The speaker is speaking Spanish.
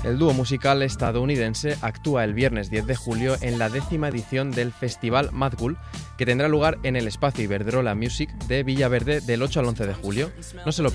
El dúo musical estadounidense actúa el viernes 10 de julio en la 10ª edición del Festival Mad Cool, que tendrá lugar en el Espacio Iberdrola Music de Villaverde del 8 al 11 de julio. No se lo